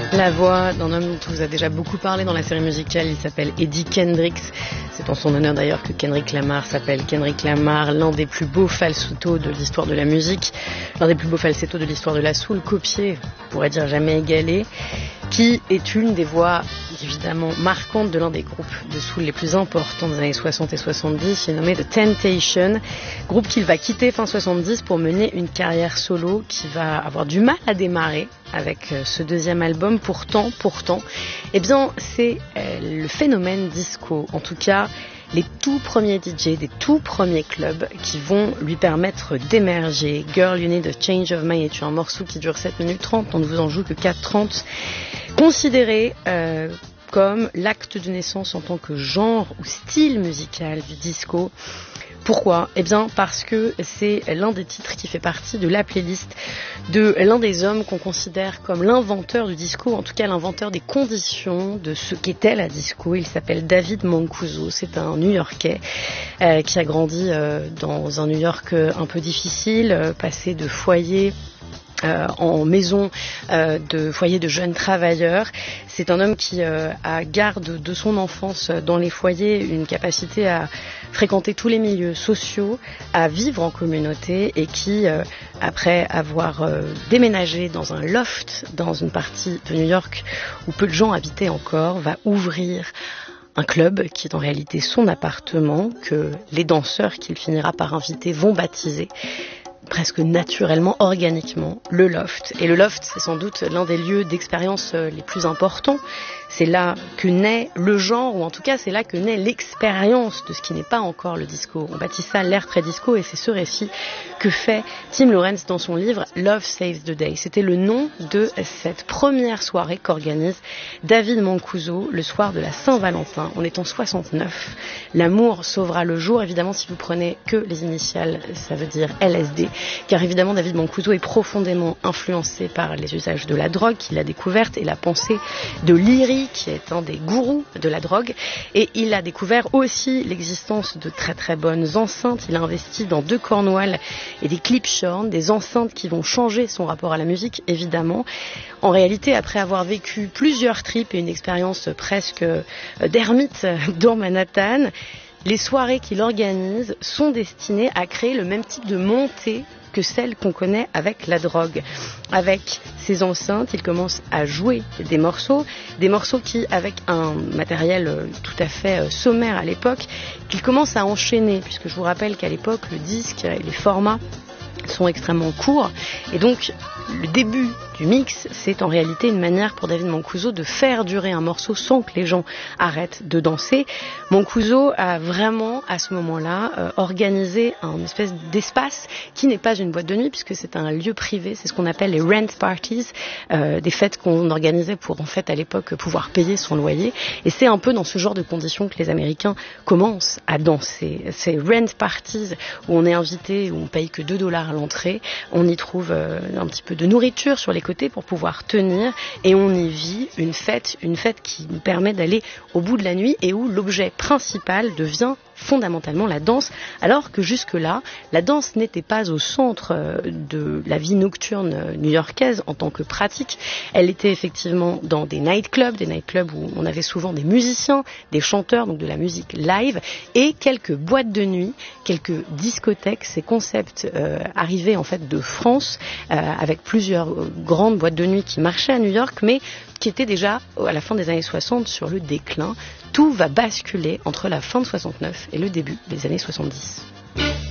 La voix d'un homme dont on vous a déjà beaucoup parlé dans la série musicale, il s'appelle Eddie Kendricks. C'est en son honneur d'ailleurs que Kendrick Lamar s'appelle Kendrick Lamar, l'un des plus beaux falsettos de l'histoire de la musique, l'un des plus beaux falsettos de l'histoire de la soul, copié, on pourrait dire jamais égalé, qui est une des voix évidemment marquantes de l'un des groupes de soul les plus importants des années 60 et 70, il est nommé The Temptations, groupe qu'il va quitter fin 70 pour mener une carrière solo qui va avoir du mal à démarrer avec ce deuxième album. Pourtant, eh bien, c'est le phénomène disco, en tout cas les tout premiers DJ des tout premiers clubs qui vont lui permettre d'émerger. Girl, You Need a Change of Mind est un morceau qui dure 7 minutes 30, on ne vous en joue que 4:30, considéré comme l'acte de naissance en tant que genre ou style musical du disco. Pourquoi ? Eh bien parce que c'est l'un des titres qui fait partie de la playlist de l'un des hommes qu'on considère comme l'inventeur du disco, en tout cas l'inventeur des conditions de ce qu'était la disco. Il s'appelle David Mancuso, c'est un New-Yorkais qui a grandi dans un New York un peu difficile, passé de foyer en maison de foyer de jeunes travailleurs. C'est un homme qui garde de son enfance dans les foyers une capacité à fréquenter tous les milieux sociaux, à vivre en communauté et qui, après avoir déménagé dans un loft dans une partie de New York où peu de gens habitaient encore, va ouvrir un club qui est en réalité son appartement, que les danseurs qu'il finira par inviter vont baptiser presque naturellement, organiquement, le loft. Et le loft, c'est sans doute l'un des lieux d'expérience les plus importants. C'est là que naît le genre, ou en tout cas c'est là que naît l'expérience de ce qui n'est pas encore le disco. On baptise ça l'ère pré-disco et c'est ce récit que fait Tim Lawrence dans son livre Love Saves the Day. C'était le nom de cette première soirée qu'organise David Mancuso le soir de la Saint-Valentin. On est en 69. L'amour sauvera le jour. Évidemment, si vous prenez que les initiales, ça veut dire LSD. Car évidemment, David Mancuso est profondément influencé par les usages de la drogue qu'il a découverte et la pensée de Leary, qui est un des gourous de la drogue. Et il a découvert aussi l'existence de très très bonnes enceintes. Il a investi dans 2 Cornwall et des Klipschorn, des enceintes qui vont changer son rapport à la musique, évidemment. En réalité, après avoir vécu plusieurs trips et une expérience presque d'ermite dans Manhattan, les soirées qu'il organise sont destinées à créer le même type de montée que celle qu'on connaît avec la drogue. Avec ses enceintes, il commence à jouer des morceaux qui, avec un matériel tout à fait sommaire à l'époque, qu'il commence à enchaîner, puisque je vous rappelle qu'à l'époque, le disque et les formats sont extrêmement courts, et donc le début du mix, c'est en réalité une manière pour David Mancuso de faire durer un morceau sans que les gens arrêtent de danser. Mancuso a vraiment, à ce moment-là, organisé un espèce d'espace qui n'est pas une boîte de nuit, puisque c'est un lieu privé, c'est ce qu'on appelle les rent parties, des fêtes qu'on organisait pour, en fait, à l'époque, pouvoir payer son loyer. Et c'est un peu dans ce genre de conditions que les Américains commencent à danser. Ces rent parties où on est invité, où on paye que $2 à l'entrée, on y trouve un petit peu de nourriture sur les côtés pour pouvoir tenir, et on y vit une fête qui nous permet d'aller au bout de la nuit et où l'objet principal devient fondamentalement la danse, alors que jusque-là, la danse n'était pas au centre de la vie nocturne new-yorkaise en tant que pratique. Elle était effectivement dans des nightclubs où on avait souvent des musiciens, des chanteurs, donc de la musique live, et quelques boîtes de nuit, quelques discothèques, ces concepts arrivés en fait de France, avec plusieurs grandes boîtes de nuit qui marchaient à New York, mais qui étaient déjà, à la fin des années 60, sur le déclin. Tout va basculer entre la fin de 69 et le début des années 70.